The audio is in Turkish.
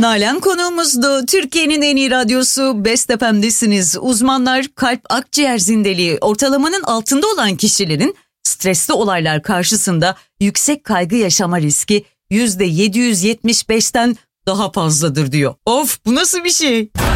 Nalan konuğumuzdu. Türkiye'nin en iyi radyosu Best FM'desiniz. Uzmanlar kalp akciğer zindeliği ortalamanın altında olan kişilerin stresli olaylar karşısında yüksek kaygı yaşama riski %775'ten daha fazladır diyor. Of, bu nasıl bir şey?